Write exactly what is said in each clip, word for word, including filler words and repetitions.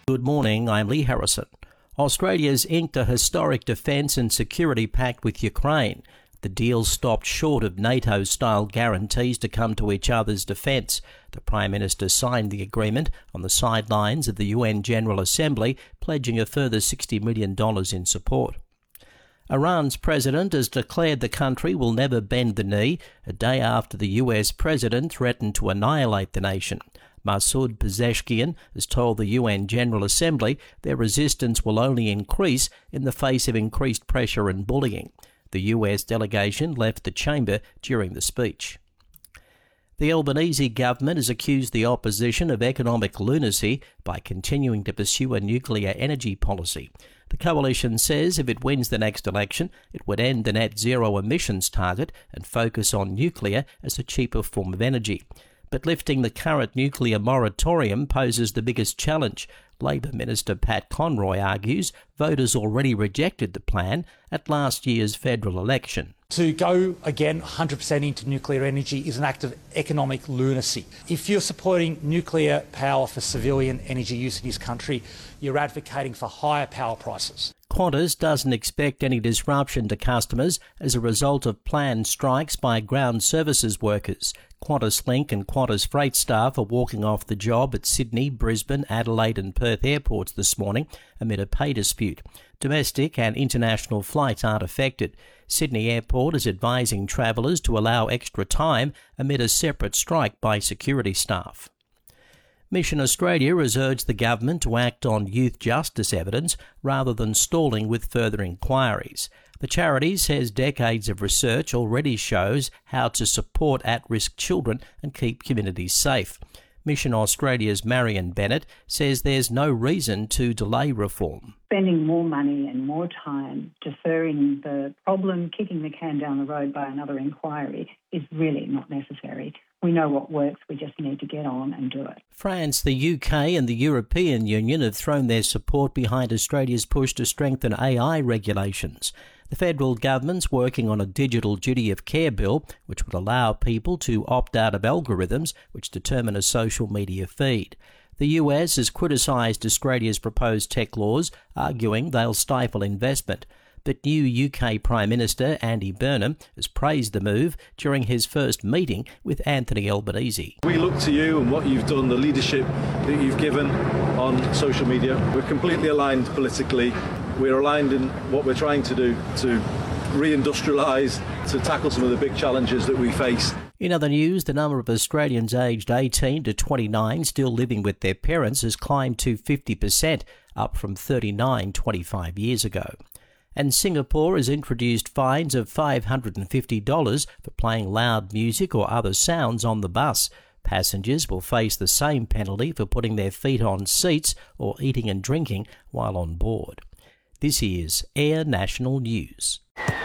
Good morning, I'm Lee Harrison. Australia's inked a historic defence and security pact with Ukraine. The deal stopped short of NATO-style guarantees to come to each other's defence. The Prime Minister signed the agreement on the sidelines of the U N General Assembly, pledging a further sixty million dollars in support. Iran's president has declared the country will never bend the knee, a day after the U S president threatened to annihilate the nation. Masoud Pezeshkian has told the U N General Assembly their resistance will only increase in the face of increased pressure and bullying. The U S delegation left the chamber during the speech. The Albanese government has accused the opposition of economic lunacy by continuing to pursue a nuclear energy policy. The coalition says if it wins the next election, it would end the net zero emissions target and focus on nuclear as a cheaper form of energy. But lifting the current nuclear moratorium poses the biggest challenge. Labor Minister Pat Conroy argues voters already rejected the plan at last year's federal election. To go again one hundred percent into nuclear energy is an act of economic lunacy. If you're supporting nuclear power for civilian energy use in this country, you're advocating for higher power prices. Qantas doesn't expect any disruption to customers as a result of planned strikes by ground services workers. Qantas Link and Qantas Freight staff are walking off the job at Sydney, Brisbane, Adelaide and Perth airports this morning amid a pay dispute. Domestic and international flights aren't affected. Sydney Airport is advising travellers to allow extra time amid a separate strike by security staff. Mission Australia has urged the government to act on youth justice evidence rather than stalling with further inquiries. The charity says decades of research already shows how to support at-risk children and keep communities safe. Mission Australia's Marion Bennett says there's no reason to delay reform. Spending more money and more time deferring the problem, kicking the can down the road by another inquiry is really not necessary. We know what works, we just need to get on and do it. France, the U K and the European Union have thrown their support behind Australia's push to strengthen A I regulations. The federal government's working on a digital duty of care bill which would allow people to opt out of algorithms which determine a social media feed. The U S has criticised Australia's proposed tech laws, arguing they'll stifle investment. But new U K Prime Minister Andy Burnham has praised the move during his first meeting with Anthony Albanese. We look to you and what you've done, the leadership that you've given on social media. We're completely aligned politically. We're aligned in what we're trying to do to reindustrialise, to tackle some of the big challenges that we face. In other news, the number of Australians aged eighteen to twenty-nine still living with their parents has climbed to fifty percent, up from thirty-nine twenty-five years ago. And Singapore has introduced fines of five hundred fifty dollars for playing loud music or other sounds on the bus. Passengers will face the same penalty for putting their feet on seats or eating and drinking while on board. This is Air National News.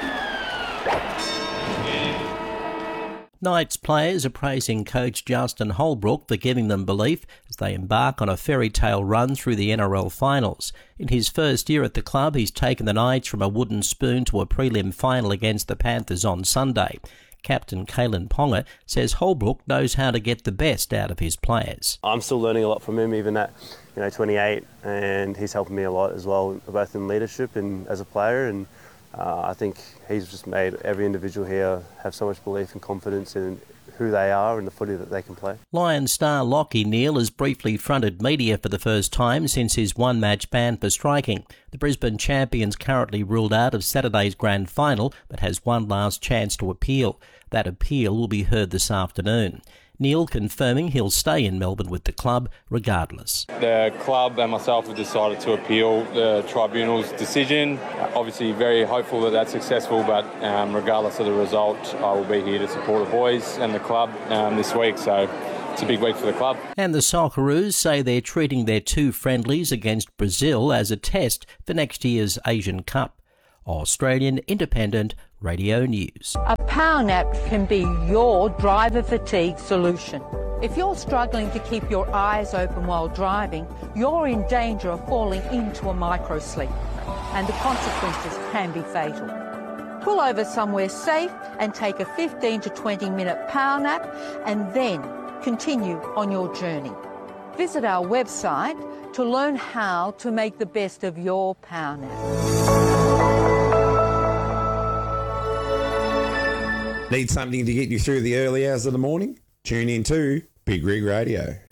Knights players are praising coach Justin Holbrook for giving them belief as they embark on a fairy tale run through the N R L finals. In his first year at the club, he's taken the Knights from a wooden spoon to a prelim final against the Panthers on Sunday. Captain Kalen Ponga says Holbrook knows how to get the best out of his players. I'm still learning a lot from him, even at you know twenty-eight, and he's helping me a lot as well, both in leadership and as a player. And uh, I think he's just made every individual here have so much belief and confidence in who they are and the footy that they can play. Lion star Lachie Neale has briefly fronted media for the first time since his one-match ban for striking. The Brisbane champions currently ruled out of Saturday's grand final but has one last chance to appeal. That appeal will be heard this afternoon. Neale confirming he'll stay in Melbourne with the club regardless. The club and myself have decided to appeal the tribunal's decision. Obviously very hopeful that that's successful, but um, regardless of the result, I will be here to support the boys and the club um, this week. So it's a big week for the club. And the Socceroos say they're treating their two friendlies against Brazil as a test for next year's Asian Cup. Australian Independent Radio News. A power nap can be your driver fatigue solution. If you're struggling to keep your eyes open while driving, you're in danger of falling into a microsleep, and the consequences can be fatal. Pull over somewhere safe and take a fifteen to twenty minute power nap and then continue on your journey. Visit our website to learn how to make the best of your power nap. Need something to get you through the early hours of the morning? Tune in to Big Rig Radio.